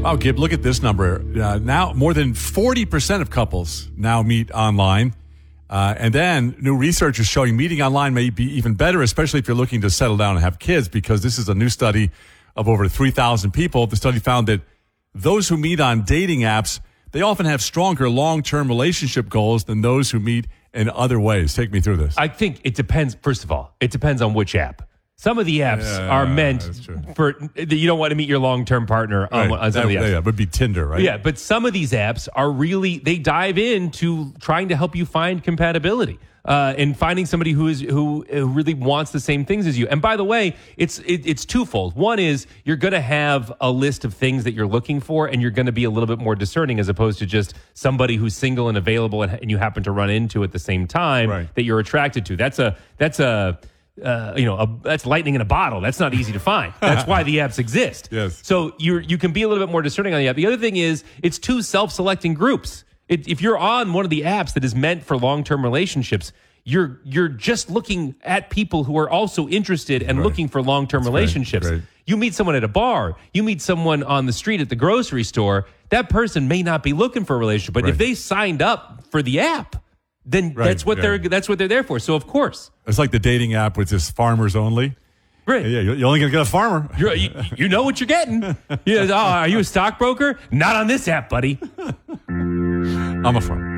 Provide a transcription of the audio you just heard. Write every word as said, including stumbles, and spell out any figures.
Wow, Gib, look at this number. Uh, now, more than forty percent of couples now meet online. Uh, and then new research is showing meeting online may be even better, especially if you're looking to settle down and have kids, because this is a new study of over three thousand people. The study found that those who meet on dating apps, they often have stronger long-term relationship goals than those who meet in other ways. Take me through this. I think it depends. First of all, it depends on which app. Some of the apps yeah, are meant for you don't want to meet your long-term partner on, right. on some that, of the apps. Yeah, it would be Tinder, right? Yeah, but some of these apps are really they dive into trying to help you find compatibility uh, and finding somebody who is who really wants the same things as you. And by the way, it's it, it's twofold. One is you're going to have a list of things that you're looking for, and you're going to be a little bit more discerning as opposed to just somebody who's single and available and, and you happen to run into at the same time right. that you're attracted to. That's a that's a Uh, you know, a, that's lightning in a bottle. That's not easy to find. That's why the apps exist. Yes. So you you can be a little bit more discerning on the app. The other thing is it's two self-selecting groups. It, if you're on one of the apps that is meant for long-term relationships, you're you're just looking at people who are also interested and right. looking for long-term that's relationships. Right. Right. You meet someone at a bar, you meet someone on the street at the grocery store, that person may not be looking for a relationship, but right. if they signed up for the app, then right, that's what yeah. they're that's what they're there for. So of course, it's like the dating app with just farmers only. Right? Yeah, you're only gonna get a farmer. You're, you, you know what you're getting. You know, oh, are you a stockbroker? Not on this app, buddy. I'm a farmer.